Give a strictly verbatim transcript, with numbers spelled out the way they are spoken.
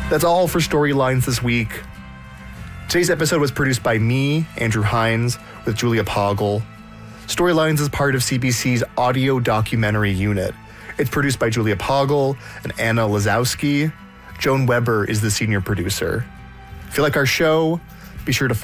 That's all for Storylines this week. Today's episode was produced by me, Andrew Hines, with Julia Poggle. Storylines is part of C B C's audio documentary unit. It's produced by Julia Poggle and Anna Lazowski. Joan Weber is the senior producer. If you like our show, be sure to follow